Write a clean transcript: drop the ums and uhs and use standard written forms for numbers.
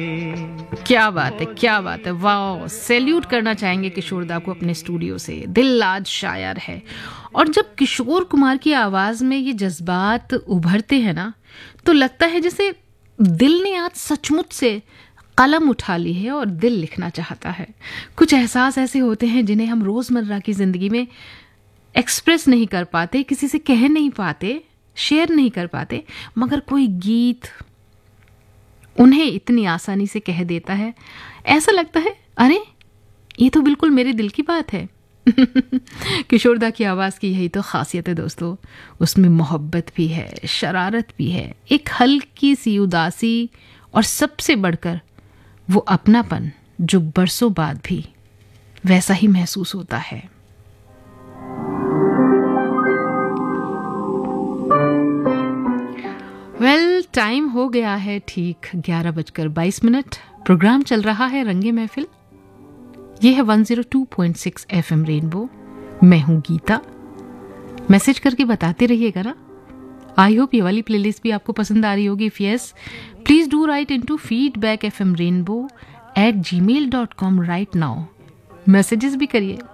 क्या बात है, क्या बात है, वाह! सैल्यूट करना चाहेंगे किशोर दा को अपने स्टूडियो से। दिल आज शायर है। और जब किशोर कुमार की आवाज में ये जज्बात उभरते हैं ना, तो लगता है जैसे दिल ने आज सचमुच से कलम उठा ली है और दिल लिखना चाहता है। कुछ एहसास ऐसे होते हैं जिन्हें हम रोजमर्रा की जिंदगी में एक्सप्रेस नहीं कर पाते, किसी से कह नहीं पाते, शेयर नहीं कर पाते, मगर कोई गीत उन्हें इतनी आसानी से कह देता है। ऐसा लगता है अरे ये तो बिल्कुल मेरे दिल की बात है। किशोर दा की आवाज़ की यही तो खासियत है दोस्तों। उसमें मोहब्बत भी है, शरारत भी है, एक हल्की सी उदासी और सबसे बढ़कर वो अपनापन जो बरसों बाद भी वैसा ही महसूस होता है। टाइम हो गया है ठीक 11:22। प्रोग्राम चल रहा है रंगे महफिल। ये है 102.6 FM रेनबो। मैं हूं गीता। मैसेज करके बताते रहिएगा ना। आई होप ये वाली प्लेलिस्ट भी आपको पसंद आ रही होगी। If yes, please do right into feedbackfmrainbow@gmail.com right now. Messages भी करिए।